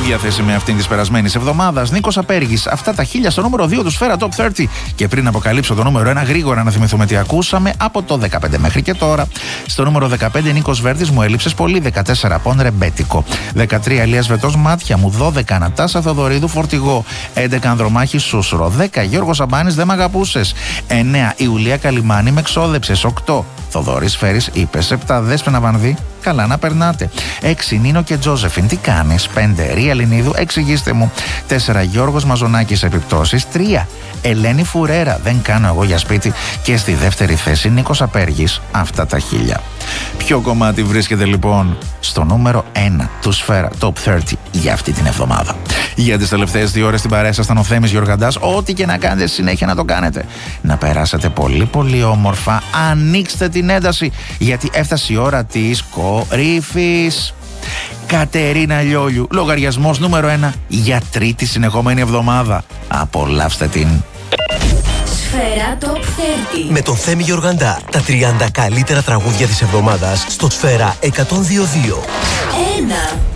ίδια θέση με αυτήν της περασμένης εβδομάδας. Νίκος Απέργης. Αυτά τα 1000 στο νούμερο 2 του Σφαίρα Top 30. Και πριν αποκαλύψω το νούμερο 1, γρήγορα να θυμηθούμε τι ακούσαμε από το 15 μέχρι και τώρα. Στο νούμερο 15, Νίκος Βέρτης, μου έλειψες πολύ. 14, Πον Ρεμπέτικο. 13, Ηλίας Βετός, Μάτια μου. 12, Νατάσα Θεοδωρίδου, Φορτηγό. 11, Ανδρομάχη, Σούσουρο. 10, Γιώργος Αμπάνης, Δεν μ' αγαπούσες. 9, Ιουλία Καλιμάνη, Με ξόδεψες. 8, Θοδωρής Φέρης, Είπες. 7, Δέσποινα Βανδύ, Καλά να περνάτε. 6, Νίνο και Τζόζεφιν, Τι κάνεις. 5, Ρία Λινίδου, Εξηγήστε μου. 4, Γιώργος Μαζονάκης, Επιπτώσεις. 3, Ελένη Φουρέρα, Δεν κάνω εγώ για σπίτι. Και στη δεύτερη θέση, Νίκος Απέργης, Αυτά τα 1000. Ποιο κομμάτι βρίσκεται λοιπόν στο νούμερο 1 του Σφαίρα Top 30 για αυτή την εβδομάδα? Για τις τελευταίες 2 ώρες στην παρέα σας ήταν ο Θέμης Γιοργαντάς. Ό,τι και να κάνετε, συνέχεια να το κάνετε. Να περάσετε πολύ πολύ όμορφα. Ανοίξτε την ένταση, γιατί έφτασε η ώρα της κορύφης. Κατερίνα Λιόλιου, λογαριασμός νούμερο 1 για τρίτη συνεχόμενη εβδομάδα. Απολαύστε την. Σφαίρα Top 30 με τον Θέμη Γιοργαντά. Τα 30 καλύτερα τραγούδια της εβδομάδας στο Σφαίρα 102.2. 1.